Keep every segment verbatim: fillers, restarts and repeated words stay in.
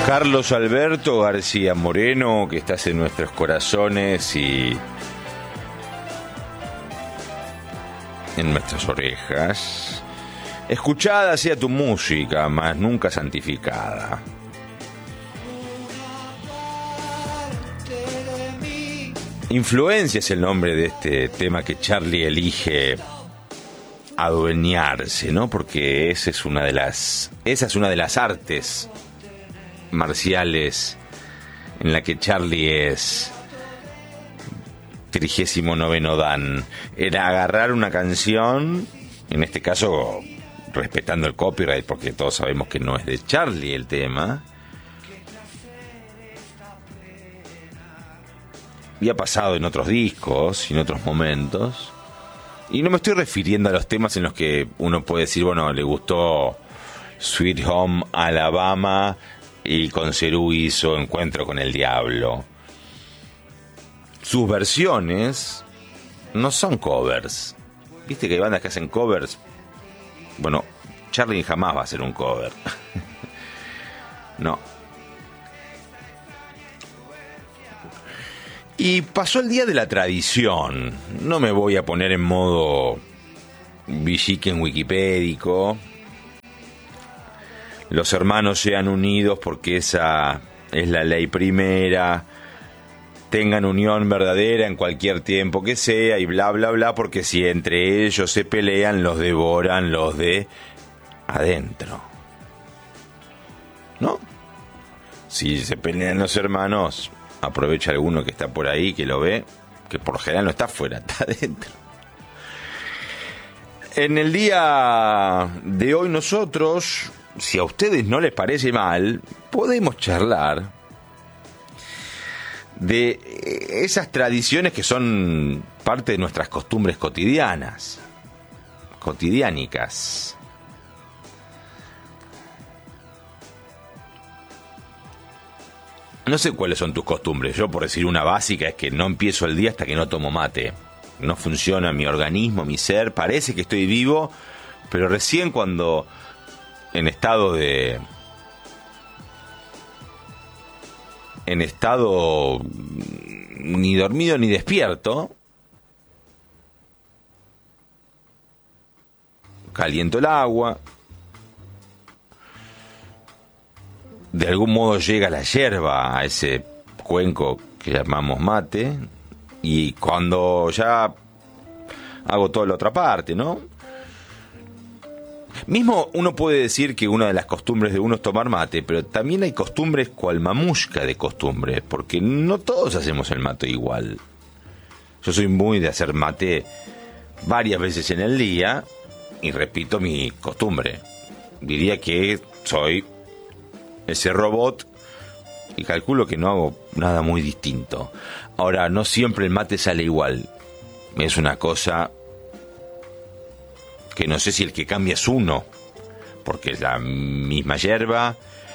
Carlos Alberto García Moreno, que estás en nuestros corazones y en nuestras orejas. Escuchada sea tu música, mas nunca santificada. Influencia es el nombre de este tema que Charlie elige adueñarse, ¿no? Porque esa es una de las, esa es una de las artes marciales en la que Charlie es trigésimo noveno dan. Era agarrar una canción, en este caso respetando el copyright, porque todos sabemos que no es de Charlie el tema, y ha pasado en otros discos y en otros momentos, y no me estoy refiriendo a los temas en los que uno puede decir, bueno, le gustó Sweet Home Alabama y con Cerú hizo Encuentro con el Diablo. Sus versiones no son covers. Viste que hay bandas que hacen covers. Bueno, Charlie jamás va a hacer un cover. No. Y pasó el día de la tradición. No me voy a poner en modo villiquen wikipédico. Los hermanos sean unidos porque esa es la ley primera. Tengan unión verdadera en cualquier tiempo que sea y bla bla bla, porque si entre ellos se pelean, los devoran los de adentro. ¿No? Si se pelean los hermanos, aprovecha alguno que está por ahí, que lo ve, que por lo general no está afuera, está adentro. En el día de hoy nosotros, si a ustedes no les parece mal, podemos charlar de esas tradiciones que son parte de nuestras costumbres cotidianas, cotidiánicas. No sé cuáles son tus costumbres. Yo, por decir una básica, es que no empiezo el día hasta que no tomo mate. No funciona mi organismo, mi ser. Parece que estoy vivo, pero recién cuando en estado de... en estado ni dormido ni despierto, caliento el agua, de algún modo llega la yerba a ese cuenco que llamamos mate, y cuando ya hago toda la otra parte, ¿no? Mismo uno puede decir que una de las costumbres de uno es tomar mate, pero también hay costumbres cual mamushka de costumbres, porque no todos hacemos el mate igual. Yo soy muy de hacer mate varias veces en el día y repito mi costumbre. Diría que soy ese robot y calculo que no hago nada muy distinto. Ahora, no siempre el mate sale igual. Es una cosa que no sé si el que cambia es uno, porque es la misma yerba,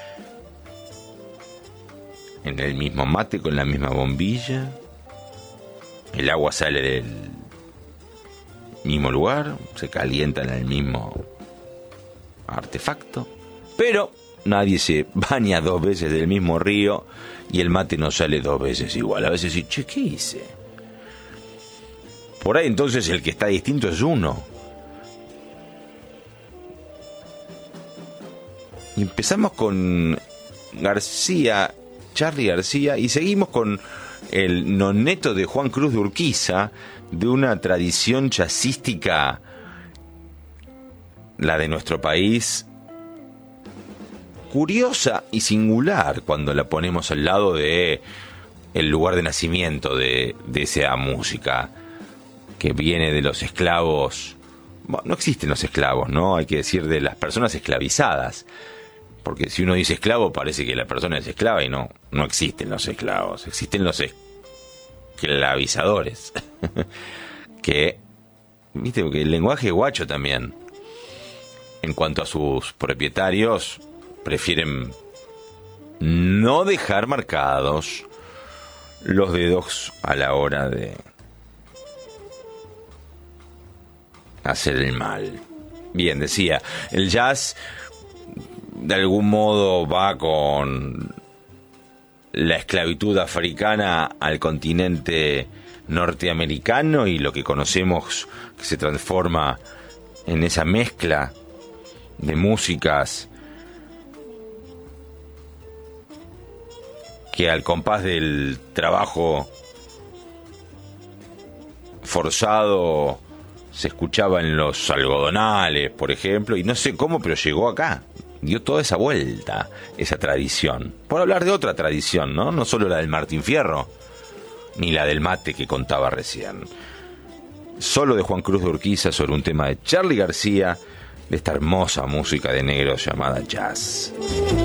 en el mismo mate, con la misma bombilla, el agua sale del mismo lugar, se calienta en el mismo artefacto, pero nadie se baña dos veces del mismo río y el mate no sale dos veces igual. A veces sí, che, ¿qué hice? Por ahí entonces el que está distinto es uno. Y empezamos con García, Charly García, y seguimos con el noneto de Juan Cruz de Urquiza, de una tradición jazzística, la de nuestro país, curiosa y singular cuando la ponemos al lado de el lugar de nacimiento de, de esa música que viene de los esclavos. Bueno, no existen los esclavos, ¿no? Hay que decir de las personas esclavizadas. Porque si uno dice esclavo parece que la persona es esclava y no, no existen los esclavos, existen los esclavizadores. Que, viste, porque el lenguaje guacho también, en cuanto a sus propietarios, prefieren no dejar marcados los dedos a la hora de hacer el mal. Bien, decía, el jazz de algún modo va con la esclavitud africana al continente norteamericano y lo que conocemos que se transforma en esa mezcla de músicas que al compás del trabajo forzado se escuchaba en los algodonales, por ejemplo, y no sé cómo, pero llegó acá, dio toda esa vuelta, esa tradición. Por hablar de otra tradición, ¿no? No solo la del Martín Fierro, ni la del mate que contaba recién. Solo de Juan Cruz de Urquiza sobre un tema de Charly García, de esta hermosa música de negros llamada jazz.